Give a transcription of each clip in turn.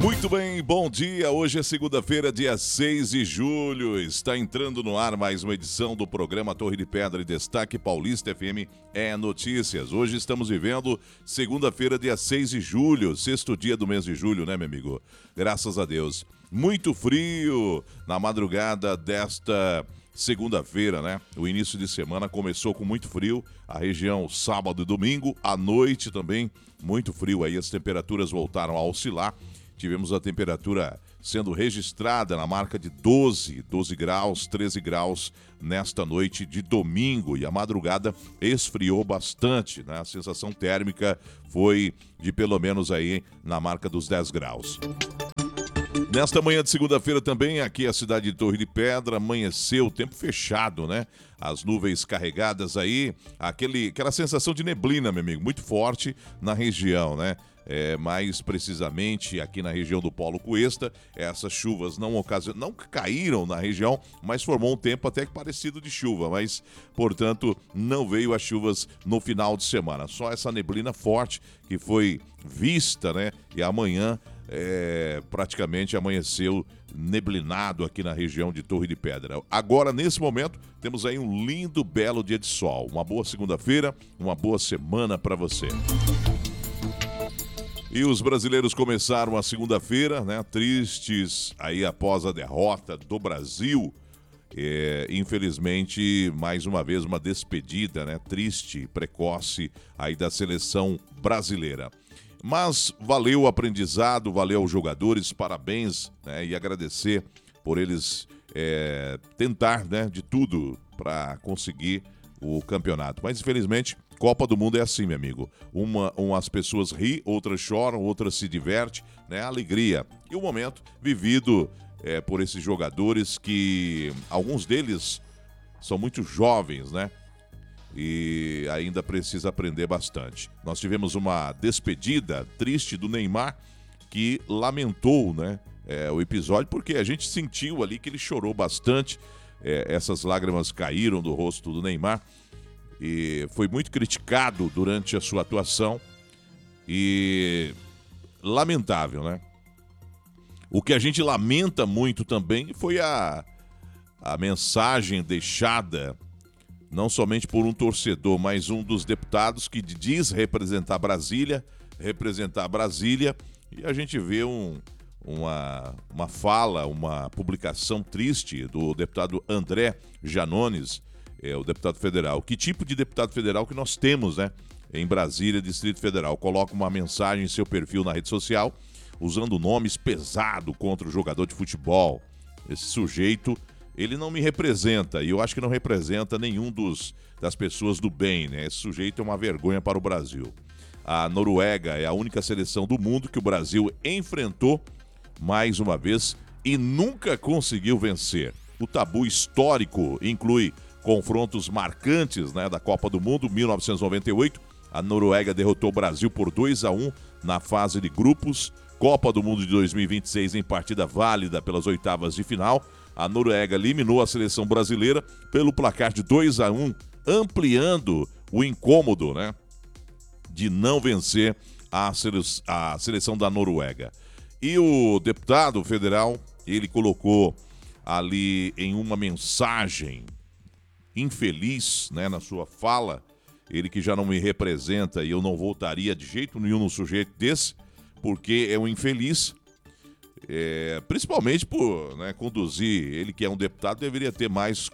Muito bem, bom dia. Hoje é segunda-feira, dia 6 de julho. Está entrando no ar mais uma edição do programa Torre de Pedra e Destaque Paulista FM é Notícias. Hoje estamos vivendo segunda-feira, dia 6 de julho, sexto dia do mês de julho, né, meu amigo? Graças a Deus. Muito frio na madrugada desta segunda-feira, né? O início de semana começou com muito frio. A região sábado e domingo, à noite também, muito frio aí. As temperaturas voltaram a oscilar. Tivemos a temperatura sendo registrada na marca de 12 graus, 13 graus nesta noite de domingo. E a madrugada esfriou bastante, né? A sensação térmica foi de pelo menos aí na marca dos 10 graus. Nesta manhã de segunda-feira também, aqui a cidade de Torre de Pedra, amanheceu, tempo fechado, né? As nuvens carregadas aí, aquela sensação de neblina, meu amigo, muito forte na região, né? Mais precisamente aqui na região do Polo Cuesta, essas chuvas não caíram na região, mas formou um tempo até que parecido de chuva, mas, portanto, não veio as chuvas no final de semana. Só essa neblina forte que foi vista, né? E amanhã praticamente amanheceu neblinado aqui na região de Torre de Pedra. Agora, nesse momento, temos aí um lindo, belo dia de sol. Uma boa segunda-feira, uma boa semana para você. E os brasileiros começaram a segunda-feira, né, tristes aí após a derrota do Brasil. Infelizmente, mais uma vez, uma despedida, né, triste, precoce aí da seleção brasileira. Mas valeu o aprendizado, valeu aos jogadores, parabéns, né, e agradecer por eles tentar, né, de tudo para conseguir o campeonato. Mas infelizmente, Copa do Mundo é assim, meu amigo. Umas pessoas riem, outras choram, outras se divertem, né? Alegria. E o momento vivido por esses jogadores que alguns deles são muito jovens, né? E ainda precisa aprender bastante. Nós tivemos uma despedida triste do Neymar, que lamentou, né, o episódio, porque a gente sentiu ali que ele chorou bastante. Essas lágrimas caíram do rosto do Neymar e foi muito criticado durante a sua atuação e lamentável, né? O que a gente lamenta muito também foi a mensagem deixada não somente por um torcedor, mas um dos deputados que diz representar Brasília, e a gente vê uma fala, uma publicação triste do deputado André Janones, o deputado federal. Que tipo de deputado federal que nós temos, né, em Brasília, Distrito Federal? Coloca uma mensagem em seu perfil na rede social, usando nomes pesados contra o jogador de futebol. Esse sujeito, ele não me representa, e eu acho que não representa nenhum das pessoas do bem, né? Esse sujeito é uma vergonha para o Brasil. A Noruega é a única seleção do mundo que o Brasil enfrentou mais uma vez e nunca conseguiu vencer. O tabu histórico inclui confrontos marcantes, né, da Copa do Mundo 1998. A Noruega derrotou o Brasil por 2-1 na fase de grupos. Copa do Mundo de 2026 em partida válida pelas oitavas de final. A Noruega eliminou a seleção brasileira pelo placar de 2-1, ampliando o incômodo, né, de não vencer a seleção da Noruega. E o deputado federal, ele colocou ali em uma mensagem infeliz, né, na sua fala, ele que já não me representa e eu não votaria de jeito nenhum num sujeito desse, porque é um infeliz, principalmente por, né, conduzir, ele que é um deputado deveria ter mais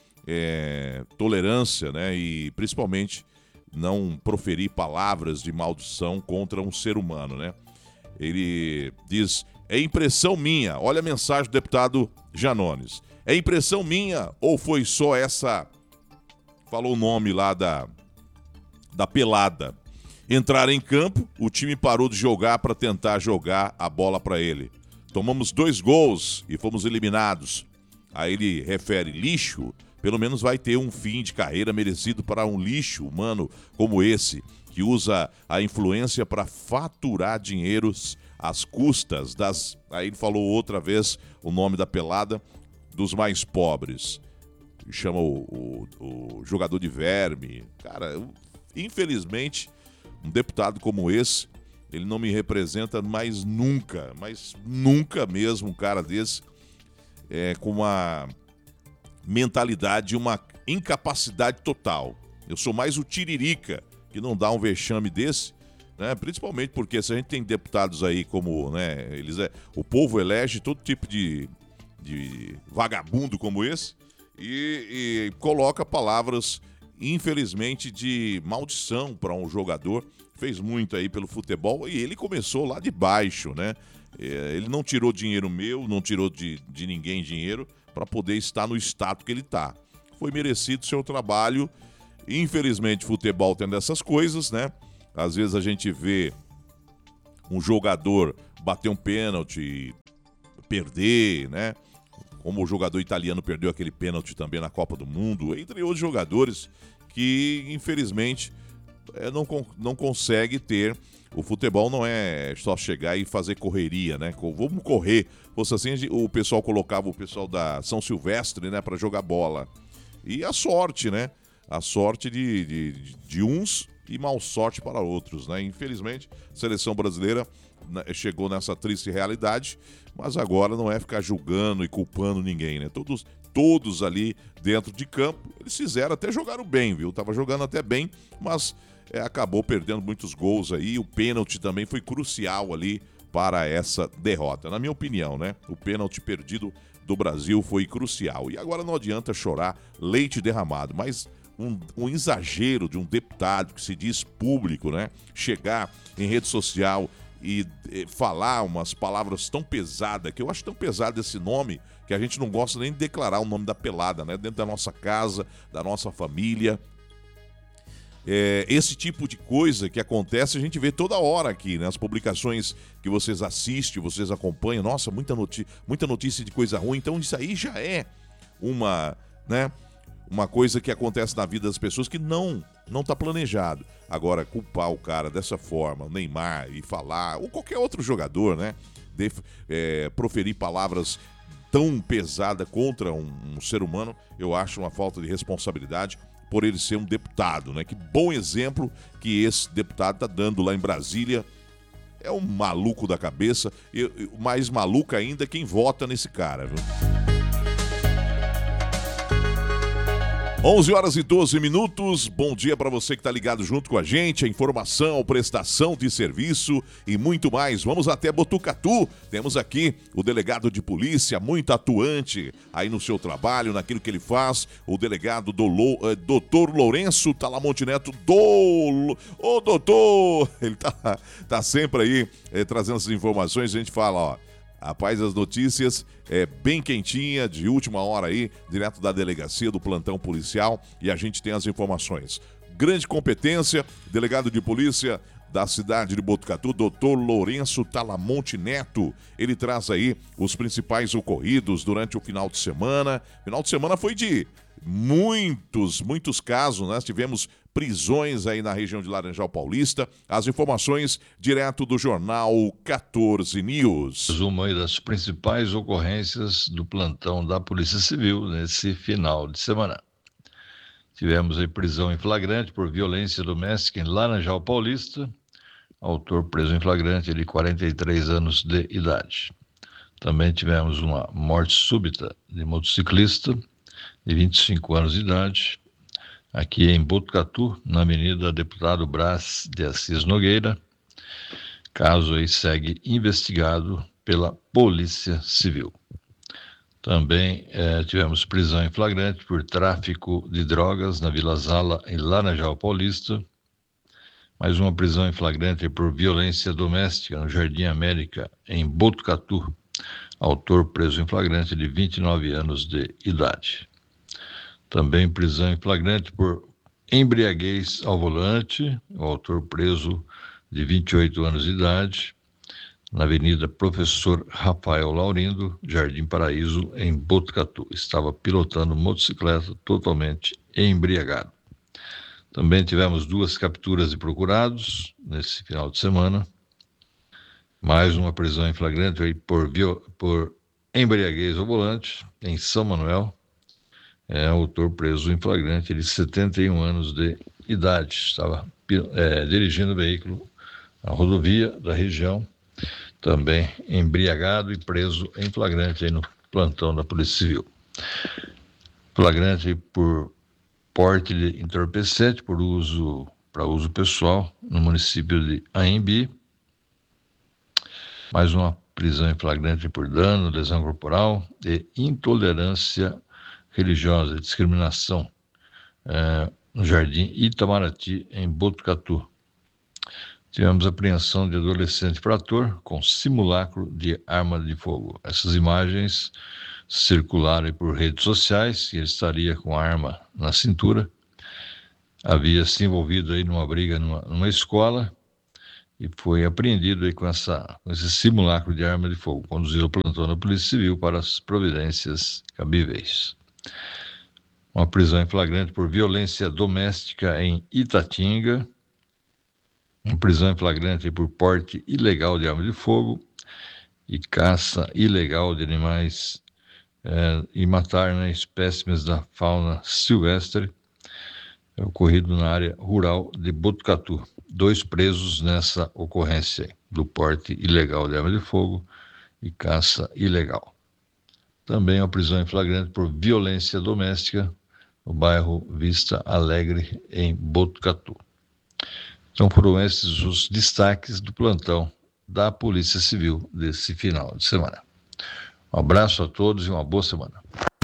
tolerância, né, e principalmente não proferir palavras de maldição contra um ser humano, né. Ele diz, é impressão minha, olha a mensagem do deputado Janones, é impressão minha ou foi só essa, falou o nome lá da pelada, entrar em campo, o time parou de jogar para tentar jogar a bola para ele. Tomamos 2 gols e fomos eliminados. Aí ele refere lixo, pelo menos vai ter um fim de carreira merecido para um lixo humano como esse, que usa a influência para faturar dinheiros às custas das... Aí ele falou outra vez o nome da pelada, dos mais pobres. Chama o jogador de verme. Cara, infelizmente, um deputado como esse, ele não me representa mais nunca, mas nunca mesmo um cara desse, com uma mentalidade, uma incapacidade total. Eu sou mais o Tiririca, que não dá um vexame desse, né? Principalmente porque se a gente tem deputados aí como, né, o povo elege todo tipo de vagabundo como esse e coloca palavras, infelizmente, de maldição para um jogador. Fez muito aí pelo futebol e ele começou lá de baixo, né? Ele não tirou dinheiro meu, não tirou de ninguém dinheiro para poder estar no status que ele está. Foi merecido o seu trabalho. Infelizmente, futebol tendo essas coisas, né? Às vezes a gente vê um jogador bater um pênalti, perder, né? Como o jogador italiano perdeu aquele pênalti também na Copa do Mundo, entre outros jogadores que, infelizmente, não consegue ter. O futebol não é só chegar e fazer correria, né? Vamos correr. Fosse assim, o pessoal colocava o pessoal da São Silvestre, né, para jogar bola. E a sorte, né? A sorte de uns e mal sorte para outros, né? Infelizmente, a seleção brasileira chegou nessa triste realidade, mas agora não é ficar julgando e culpando ninguém, né? Todos ali dentro de campo, eles fizeram, até jogaram bem, viu? Tava jogando até bem, mas acabou perdendo muitos gols aí. O pênalti também foi crucial ali para essa derrota, na minha opinião, né? O pênalti perdido do Brasil foi crucial. E agora não adianta chorar leite derramado, mas um exagero de um deputado que se diz público, né? Chegar em rede social e falar umas palavras tão pesadas, que eu acho tão pesado esse nome, que a gente não gosta nem de declarar o nome da pelada, né? Dentro da nossa casa, da nossa família. Esse tipo de coisa que acontece, a gente vê toda hora aqui, né? As publicações que vocês assistem, vocês acompanham. Nossa, muita notícia de coisa ruim. Então isso aí já é uma coisa que acontece na vida das pessoas que não está planejado. Agora, culpar o cara dessa forma, o Neymar, e falar, ou qualquer outro jogador, né? Proferir palavras tão pesadas contra um ser humano, eu acho uma falta de responsabilidade por ele ser um deputado, né? Que bom exemplo que esse deputado está dando lá em Brasília. É um maluco da cabeça, e mais maluco ainda quem vota nesse cara, viu? 11h12. Bom dia para você que está ligado junto com a gente. A informação, prestação de serviço e muito mais. Vamos até Botucatu. Temos aqui o delegado de polícia, muito atuante aí no seu trabalho, naquilo que ele faz. O delegado Dr. Lourenço Talamonte Neto. Ô, doutor! Ele tá sempre aí trazendo essas informações. A gente fala, ó. Rapaz, as notícias bem quentinha, de última hora aí, direto da delegacia, do plantão policial, e a gente tem as informações. Grande competência, delegado de polícia da cidade de Botucatu, Dr. Lourenço Talamonte Neto. Ele traz aí os principais ocorridos durante o final de semana. Final de semana foi de muitos casos, né? Tivemos prisões aí na região de Laranjal Paulista. As informações direto do jornal 14 News. Uma aí das principais ocorrências do plantão da Polícia Civil nesse final de semana. Tivemos aí prisão em flagrante por violência doméstica em Laranjal Paulista. Autor preso em flagrante de 43 anos de idade. Também tivemos uma morte súbita de motociclista de 25 anos de idade, aqui em Botucatu, na Avenida Deputado Brás de Assis Nogueira. Caso aí segue investigado pela Polícia Civil. Também tivemos prisão em flagrante por tráfico de drogas na Vila Zala, em Laranjal Paulista. Mais uma prisão em flagrante por violência doméstica no Jardim América, em Botucatu. Autor preso em flagrante de 29 anos de idade. Também prisão em flagrante por embriaguez ao volante, o autor preso de 28 anos de idade, na Avenida Professor Rafael Laurindo, Jardim Paraíso, em Botucatu. Estava pilotando motocicleta totalmente embriagado. Também tivemos 2 capturas de procurados nesse final de semana. Mais uma prisão em flagrante aí por embriaguez ao volante, em São Manuel. Autor preso em flagrante de 71 anos de idade. Estava dirigindo o veículo na rodovia da região, também embriagado e preso em flagrante aí no plantão da Polícia Civil. Flagrante aí por porte de entorpecente para uso pessoal no município de Anhembi. Mais uma prisão em flagrante por dano, lesão corporal e intolerância religiosa, discriminação no Jardim Itamaraty, em Botucatu. Tivemos apreensão de adolescente infrator com simulacro de arma de fogo. Essas imagens circularam por redes sociais, que ele estaria com a arma na cintura, havia se envolvido aí numa briga numa escola e foi apreendido aí com esse simulacro de arma de fogo, conduzido ao plantão da Polícia Civil para as providências cabíveis. Uma prisão em flagrante por violência doméstica em Itatinga, uma prisão em flagrante por porte ilegal de arma de fogo e caça ilegal de animais e matar espécimes da fauna silvestre, ocorrido na área rural de Botucatu. 2 presos nessa ocorrência do porte ilegal de arma de fogo e caça ilegal. Também a prisão em flagrante por violência doméstica no bairro Vista Alegre, em Botucatu. Então foram esses os destaques do plantão da Polícia Civil desse final de semana. Um abraço a todos e uma boa semana.